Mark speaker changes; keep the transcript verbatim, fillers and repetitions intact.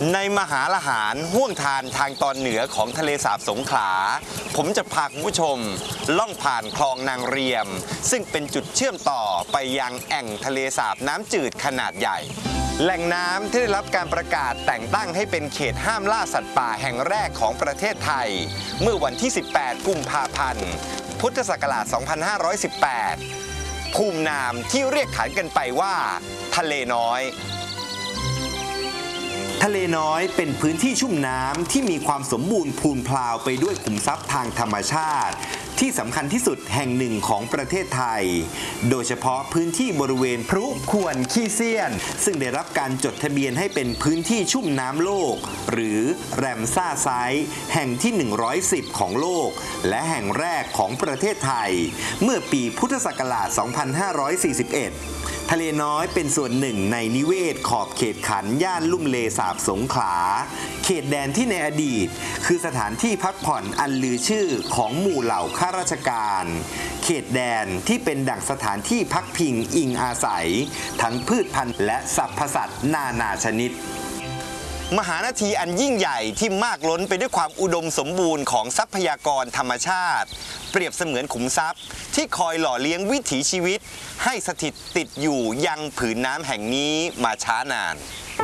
Speaker 1: ในมหาละหารห้วงทานทางตอนเหนือของทะเลสาบสงขลาผมจะพาคุณผู้ชมล่องผ่านคลองนางเรียมซึ่งเป็นจุดเชื่อมต่อไปยังแอ่งทะเลสาบน้ำจืดขนาดใหญ่แหล่งน้ำที่ได้รับการประกาศแต่งตั้งให้เป็นเขตห้ามล่าสัตว์ป่าแห่งแรกของประเทศไทยเมื่อวันที่สิบแปดกุมภาพันธ์พุทธศักราชสองพันห้าร้อยสิบแปดภูมินามที่เรียกขานกันไปว่าทะเลน้อยทะเลน้อยเป็นพื้นที่ชุ่มน้ำที่มีความสมบูรณ์พูนพลาวไปด้วยขุมทรัพย์ทางธรรมชาติที่สำคัญที่สุดแห่งหนึ่งของประเทศไทยโดยเฉพาะพื้นที่บริเวณพรุขวนขี้เซียนซึ่งได้รับการจดทะเบียนให้เป็นพื้นที่ชุ่มน้ำโลกหรือแรมซ่าไซต์แห่งที่หนึ่งร้อยสิบของโลกและแห่งแรกของประเทศไทยเมื่อปีพุทธศักราชสองพันห้าร้อยสี่สิบเอ็ดทะเลน้อยเป็นส่วนหนึ่งในนิเวศขอบเขตขันย่านลุ่มเลสาบสงขลาเขตแดนที่ในอดีตคือสถานที่พักผ่อนอันลือชื่อของหมู่เหล่าข้าราชการเขตแดนที่เป็นดั่งสถานที่พักพิงอิงอาศัยทั้งพืชพันธุ์และสรรพสัตว์นานาชนิดมหานาทีอันยิ่งใหญ่ที่มากล้นไปด้วยความอุดมสมบูรณ์ของทรัพยากรธรรมชาติเปรียบเสมือนขุมทรัพย์ที่คอยหล่อเลี้ยงวิถีชีวิตให้สถิตติดอยู่ยังผืนน้ำแห่งนี้มาช้านาน